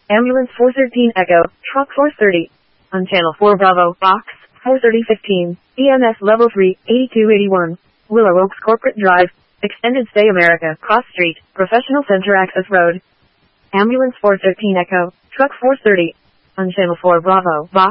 Ambulance 413 Echo, Truck 430. On Channel 4 Bravo, Box 43015, EMS Level 3, 8281. Willow Oaks Corporate Drive, Extended Stay America, Cross Street, Professional Center Access Road. Ambulance 413 Echo, Truck 430. On Channel 4 Bravo, Box